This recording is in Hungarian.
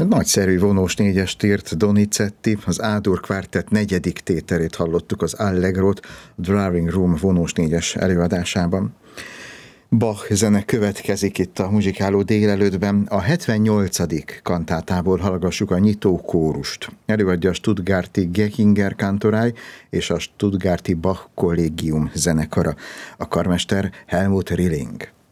Nagyszerű vonós négyest írt Donizetti, az A-dur kvártett negyedik tételét hallottuk az Allegrót, Drawing Room vonós négyes előadásában. Bach zene következik itt a Muzsikáló délelőttben. A 78. kantátából hallgassuk a nyitó kórust. Előadja a stuttgarti Gechinger Kantorei és a stuttgarti Bach Kollégium zenekara. A karmester Helmut Rilling.